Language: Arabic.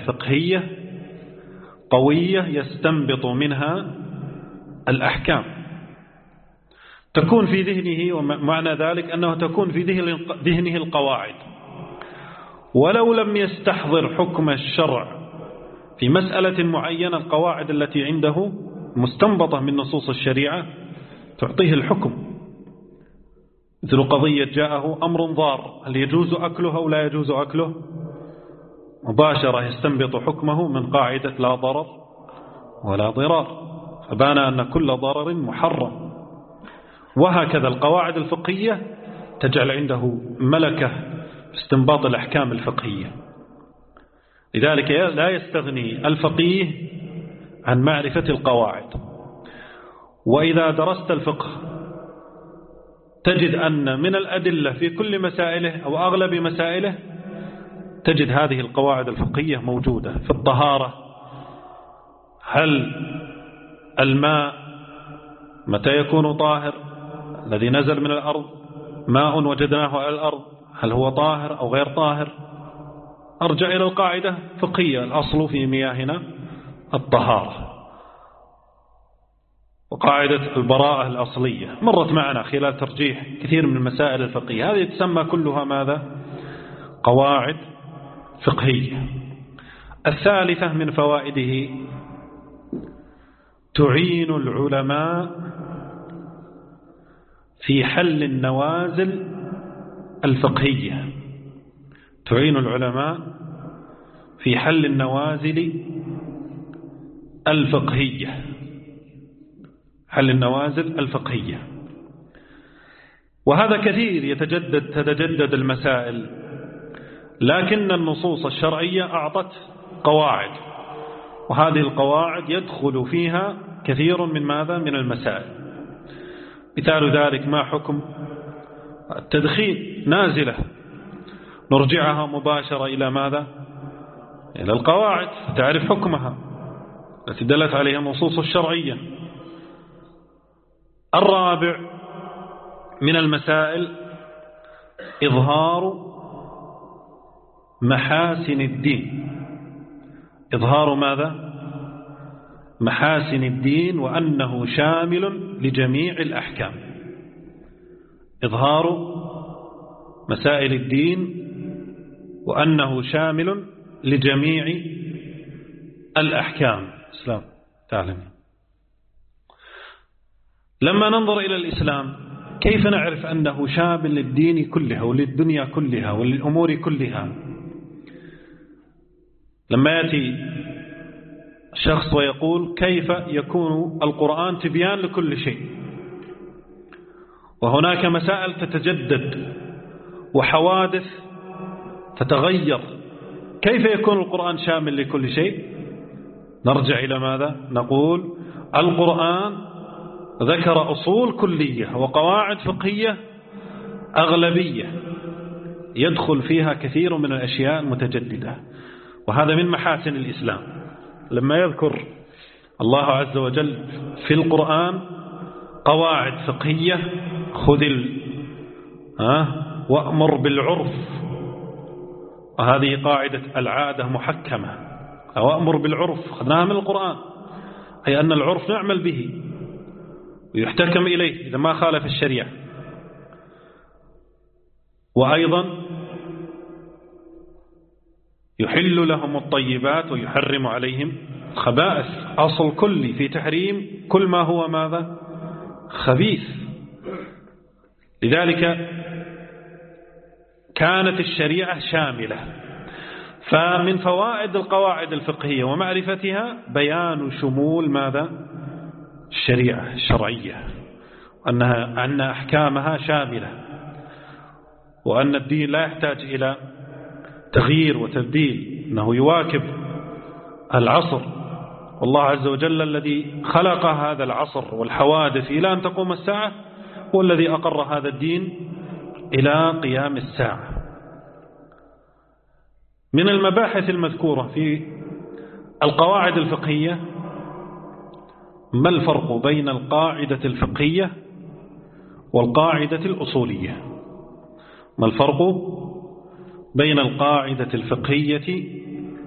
فقهية قوية يستنبط منها الأحكام، تكون في ذهنه، ومعنى ذلك أنه تكون في ذهنه القواعد، ولو لم يستحضر حكم الشرع في مسألة معينة، القواعد التي عنده مستنبطة من نصوص الشريعة تعطيه الحكم. مثل قضية جاءه أمر ضار، هل يجوز أكله أو لا يجوز أكله؟ مباشرة يستنبط حكمه من قاعدة لا ضرر ولا ضرار، فبان أن كل ضرر محرم. وهكذا القواعد الفقهية تجعل عنده ملكة استنباط الأحكام الفقهية. لذلك لا يستغني الفقيه عن معرفة القواعد. وإذا درست الفقه تجد أن من الأدلة في كل مسائله أو أغلب مسائله تجد هذه القواعد الفقهية موجودة. في الطهارة، هل الماء متى يكون طاهر؟ الذي نزل من الأرض ماء وجدناه على الأرض، هل هو طاهر أو غير طاهر؟ أرجع إلى القاعدة فقهية، الأصل في مياهنا الطهارة. وقاعدة البراءة الأصلية مرت معنا خلال ترجيح كثير من المسائل الفقهية، هذه تسمى كلها ماذا؟ قواعد فقهية. الثالثة من فوائده تعين العلماء في حل النوازل الفقهية. تعين العلماء في حل النوازل الفقهية. حل النوازل الفقهية، وهذا كثير تتجدد المسائل، لكن النصوص الشرعية أعطت قواعد، وهذه القواعد يدخل فيها كثير من ماذا؟ من المسائل. مثال ذلك ما حكم التدخين؟ نازلة، نرجعها مباشرة إلى ماذا؟ إلى القواعد، تعرف حكمها التي دلت عليها النصوص الشرعية. الرابع من المسائل إظهار محاسن الدين. إظهار ماذا؟ محاسن الدين، وأنه شامل لجميع الأحكام. إظهار مسائل الدين وأنه شامل لجميع الأحكام. إسلام تعلم. لما ننظر إلى الإسلام كيف نعرف أنه شامل للدين كلها وللدنيا كلها وللأمور كلها؟ لما يأتي شخص ويقول كيف يكون القرآن تبيان لكل شيء، وهناك مسائل تتجدد وحوادث تتغير، كيف يكون القرآن شامل لكل شيء؟ نرجع إلى ماذا؟ نقول القرآن ذكر أصول كلية وقواعد فقهية أغلبية يدخل فيها كثير من الأشياء المتجددة، وهذا من محاسن الإسلام. لما يذكر الله عز وجل في القرآن قواعد فقهية، خذ وأمر بالعرف، وهذه قاعدة العادة محكمة، أو أمر بالعرف خذناها من القرآن، أي أن العرف نعمل به ويحتكم إليه إذا ما خالف الشريعة. وأيضا يحل لهم الطيبات ويحرم عليهم الخبائث، أصل كلي في تحريم كل ما هو ماذا؟ خبيث. لذلك كانت الشريعة شاملة. فمن فوائد القواعد الفقهية ومعرفتها بيان شمول ماذا؟ الشريعة الشرعية، أن أحكامها شاملة، وأن الدين لا يحتاج إلى تغيير وتبديل، أنه يواكب العصر. والله عز وجل الذي خلق هذا العصر والحوادث إلى أن تقوم الساعة هو الذي أقر هذا الدين إلى قيام الساعة. من المباحث المذكورة في القواعد الفقهية ما الفرق بين القاعدة الفقهية والقاعدة الأصولية؟ ما الفرق بين القاعدة الفقهية